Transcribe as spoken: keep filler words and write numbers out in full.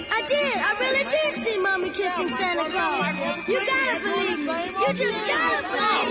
I did. I really did see Mommy kissing Santa Claus. You gotta believe me. You just gotta believe me.